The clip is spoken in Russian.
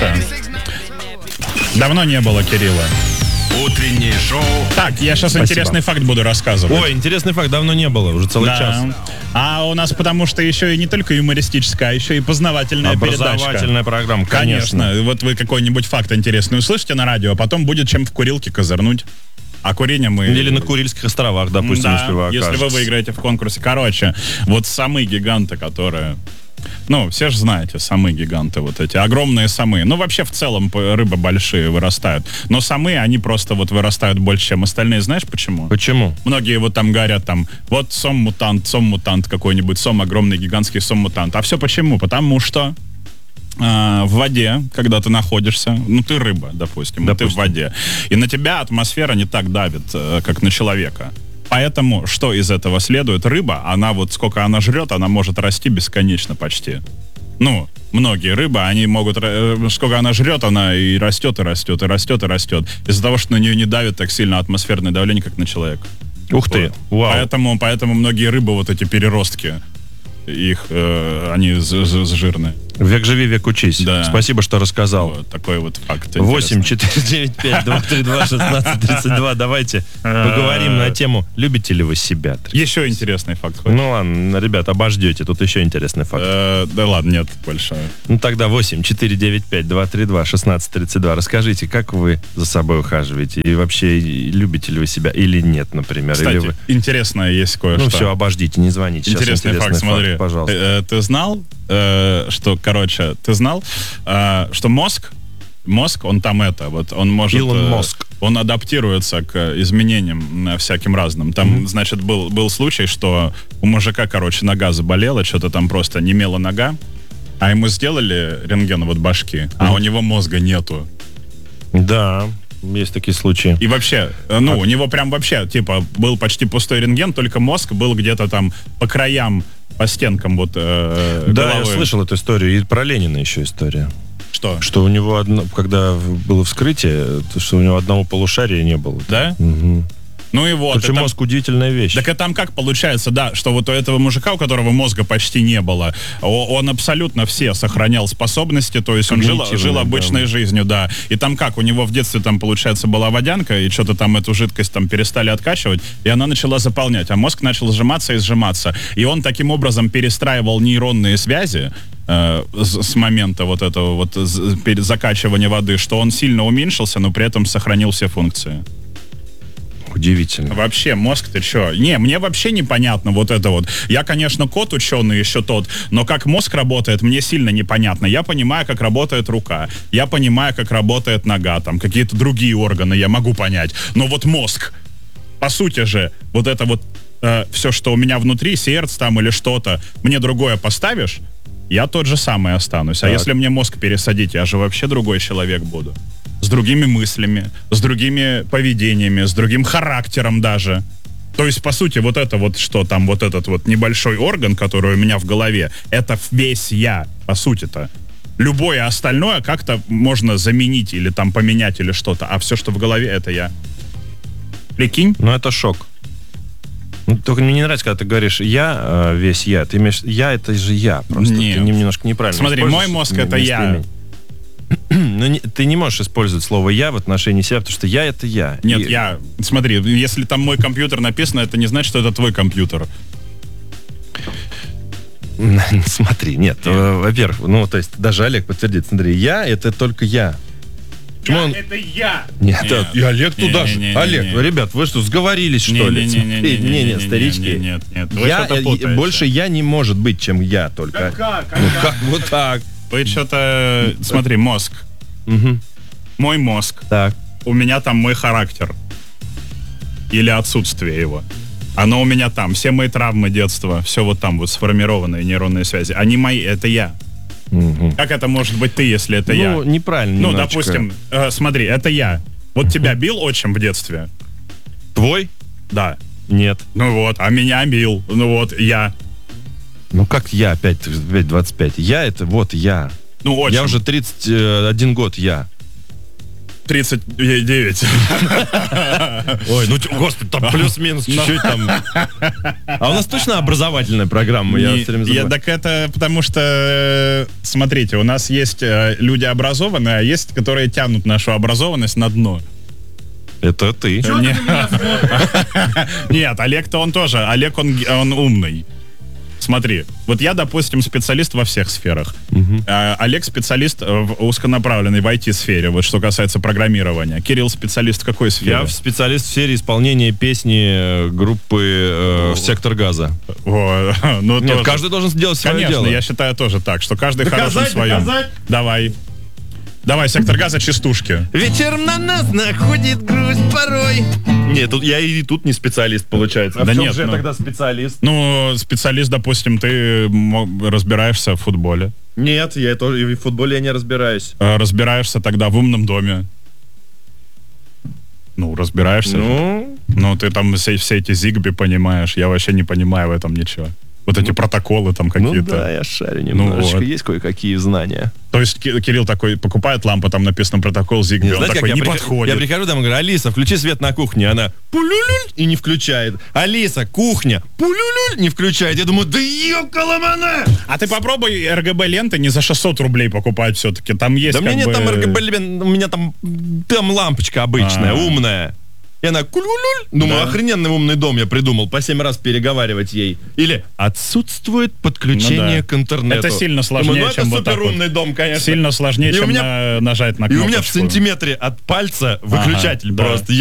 вернуться. Давно не было Кирилла. Утреннее шоу. Так, я сейчас интересный факт буду рассказывать. Ой, интересный факт, давно не было, уже целый час. А у нас потому что еще и не только юмористическая, а еще и познавательная передача. Образовательная программа, конечно. Вот вы какой-нибудь факт интересный услышите на радио, а потом будет чем в курилке козырнуть. А курение мы... Или на Курильских островах, допустим, да, если вы выиграете в конкурсе. Короче, вот самы-гиганты, которые... Ну, все же знаете, самы-гиганты вот эти, огромные самы. Ну, вообще, в целом, рыбы большие вырастают. Но самы, они просто вот вырастают больше, чем остальные. Знаешь почему? Почему? Многие вот там говорят, там, вот сом-мутант какой-нибудь, сом огромный, гигантский сом-мутант. А все почему? Потому что в воде, когда ты находишься, ну, ты рыба, допустим, ты в воде, и на тебя атмосфера не так давит, как на человека. Поэтому, что из этого следует? Рыба, она вот сколько она жрет, она может расти бесконечно почти. Ну, многие рыбы, они могут, сколько она жрет, она и растет, и растет, и растет, и растет. Из-за того, что на нее не давит так сильно атмосферное давление, как на человека. Ух ты, вау. Поэтому многие рыбы, вот эти переростки, они жирные. Век живи, век учись. Да. Спасибо, что рассказал. Вот такой вот факт. 8-495-232-16-32. Давайте поговорим на тему, любите ли вы себя. Еще интересный факт. Ну ладно, ребят, обождете, тут еще интересный факт. Да ладно, нет, больше. Ну тогда 8-495-232-16-32. Расскажите, как вы за собой ухаживаете? И вообще, любите ли вы себя или нет, например? Кстати, или вы... интересное есть кое-что. Ну все, обождите, не звоните. Интересный факт, смотри. Пожалуйста. Ты знал, что мозг, он там он может... Илон Маск. Он адаптируется к изменениям всяким разным. Там, значит, был случай, что у мужика, нога заболела, что-то там просто немела нога, а ему сделали рентген башки, а у него мозга нету. Да, есть такие случаи. И вообще, у него прям вообще, был почти пустой рентген, только мозг был где-то там по краям, по стенкам Да, головы. я слышал эту историю. И про Ленина еще история. Что? Что у него, когда было вскрытие, что у него одного полушария не было. Да? Угу. Ну и вот. Причем мозг удивительная вещь. Так и там как получается, да, что вот у этого мужика, у которого мозга почти не было, он абсолютно все сохранял способности, то есть он жил обычной жизнью, да. И там как, у него в детстве там, получается, была водянка, и что-то там эту жидкость там перестали откачивать, и она начала заполнять, а мозг начал сжиматься и сжиматься. И он таким образом перестраивал нейронные связи с момента вот этого закачивания воды, что он сильно уменьшился, но при этом сохранил все функции. Удивительно. Вообще, мозг, ты чё? Не, мне вообще непонятно вот это вот. Я, конечно, кот ученый еще тот, но как мозг работает, мне сильно непонятно. Я понимаю, как работает рука, я понимаю, как работает нога, там, какие-то другие органы я могу понять. Но вот мозг, по сути же, вот это вот все, что у меня внутри, сердце там или что-то, мне другое поставишь, я тот же самый останусь. Так. А если мне мозг пересадить, я же вообще другой человек буду. С другими мыслями, с другими поведениями, с другим характером даже. То есть, по сути, вот это вот, что там, вот этот вот небольшой орган, который у меня в голове, это весь я, по сути-то. Любое остальное как-то можно заменить или там поменять или что-то, а все, что в голове, это я. Прикинь? Ну, это шок. Только мне не нравится, когда ты говоришь «я», весь я. Ты имеешь «я» — это же я. Просто нет. Ты немножко неправильно. Смотри, мой мозг — это я. Но ты не можешь использовать слово «я» в отношении себя, потому что «я» — это я. Нет, я... Смотри, если там мой компьютер написано, это не значит, что это твой компьютер. Смотри, нет. Во-первых, то есть даже Олег подтвердит. Смотри, «я» — это только я. Это я! Нет, и Олег туда же. Олег, ребят, вы что, сговорились, что ли? Не, старички. Нет. Больше я не может быть, чем я только. Как? Вот так. Вы что-то... Смотри, мозг. Мой мозг. Так. У меня там мой характер. Или отсутствие его. Оно у меня там. Все мои травмы детства, все вот там вот сформированные нейронные связи. Они мои, это я. Как это может быть ты, если это я? Ну, неправильно немножечко. Допустим, смотри, это я. Вот тебя бил отчим в детстве? Твой? Да. Нет. Ну вот, а меня бил. Ну вот, я. Ну как я опять 25? Я — это вот я. Ну, отчим. Я уже 31 год я. 39. Ой, ну, господи, там плюс-минус чуть-чуть там. А у нас точно образовательная программа? Я все время забываю. Так это потому что, смотрите, у нас есть люди образованные, а есть, которые тянут нашу образованность на дно. Это ты. Нет, Олег-то он тоже. Олег, он умный. Смотри, вот я, допустим, специалист во всех сферах. Олег специалист узконаправленный в IT-сфере, вот что касается программирования. Кирилл специалист в какой сфере? Я специалист в сфере исполнения песни группы «Сектор газа». Ну, Нет, тоже. каждый должен сделать свое Конечно, дело. я считаю тоже так, что каждый Доказать, хорош в своем. доказать? Давай, «Сектор газа», частушки. Вечером на нас находит грусть порой. Нет, тут я и тут не специалист, получается. А Да в чем нет, же я ну- тогда специалист? Ну, специалист, допустим, ты разбираешься в футболе. Нет, я тоже и в футболе я не разбираюсь. Разбираешься тогда в «Умном доме». Ну, разбираешься. Ну, ты там все эти зигби понимаешь. Я вообще не понимаю в этом ничего. Вот эти протоколы там Ну какие-то. да, я шарю немножечко. вот. Есть кое-какие знания. То есть Кирилл такой покупает лампу, там написано протокол зигби. Он Знаете, такой, как не я подходит. прихожу там и говорю: Алиса, включи свет на кухне. Она пулюлюль и не включает. Алиса, кухня, пулюлюль, не включает. Я думаю, да ёкаламана! А ты попробуй РГБ-ленты не за 600 рублей покупать все-таки. Там есть Да у меня как нет бы... там РГБ, у меня там лампочка обычная, умная. И она куль-куль-куль. Думаю, Да. охрененный умный дом я придумал. По 7 раз переговаривать ей. Или отсутствует подключение Ну да. к интернету. Это сильно сложнее, Думаю, чем это вот так вот. суперумный дом, конечно. Сильно сложнее, И у чем меня- нажать на И кнопочку. у меня в сантиметре от пальца выключатель да. просто.